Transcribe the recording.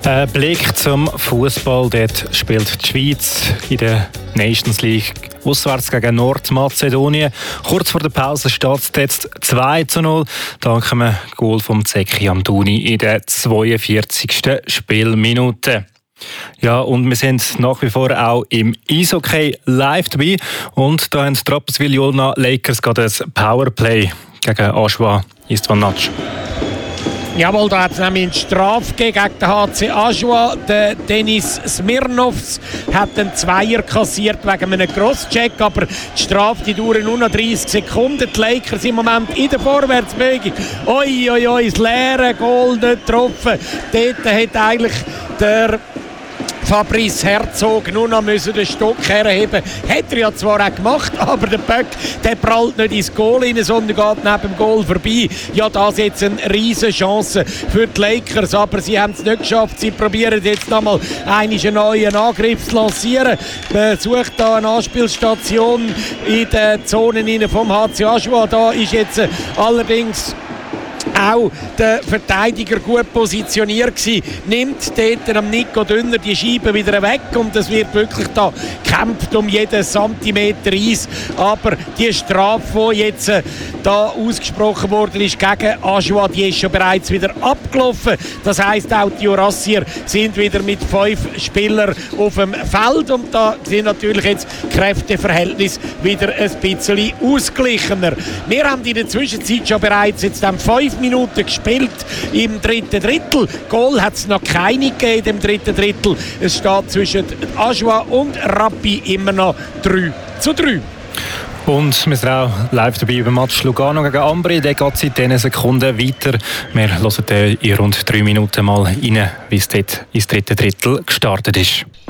Blick zum Fußball. Dort spielt die Schweiz in der Nations League auswärts gegen Nordmazedonien. Kurz vor der Pause steht es jetzt 2:0. Dank einem Goal vom Zeki Amdouni in der 42. Spielminute. Ja, und wir sind nach wie vor auch im Eishockey live dabei. Und da haben die Rapperswil-Jolna Lakers gerade ein Powerplay gegen Aschua Istvan-Natsch. Jawohl, da hat es nämlich eine Strafe gegen den HC Aschua. Der Denis Smirnovs hat einen Zweier kassiert wegen einem Crosscheck, aber die Strafe die dauert nur noch 30 Sekunden. Die Lakers im Moment in der Vorwärtsbewegung. Das leere Goal nicht getroffen. Dort hat eigentlich der Fabrice Herzog nur noch den Stock herheben. Hat er ja zwar auch gemacht, aber der Böck der prallt nicht ins Goal rein, sondern geht neben dem Goal vorbei. Ja, das ist jetzt eine riesige Chance für die Lakers, aber sie haben es nicht geschafft. Sie probieren jetzt nochmal einen neuen Angriff zu lancieren. Man sucht da eine Anspielstation in den Zonen vom HC Aschua. Da ist jetzt allerdings auch der Verteidiger gut positioniert gewesen. Nimmt dort am Nico Dünner die Scheibe wieder weg und es wird wirklich da gekämpft um jeden Zentimeter Eis. Aber die Strafe, die jetzt da ausgesprochen worden ist gegen Aschua, die ist schon bereits wieder abgelaufen. Das heisst, auch die Jurassier sind wieder mit 5 Spielern auf dem Feld und da sind natürlich jetzt Kräfteverhältnisse wieder ein bisschen ausgeglichener. Wir haben in der Zwischenzeit schon bereits jetzt 5 Minuten gespielt im dritten Drittel. Goal hat es noch keine gegeben im dritten Drittel. Es steht zwischen Aschua und Rappi immer noch 3:3. Und wir sind auch live dabei beim Match Lugano gegen Ambri. Der geht seit diesen Sekunden weiter. Wir hören in rund 3 Minuten mal rein, wie es dort ins dritte Drittel gestartet ist.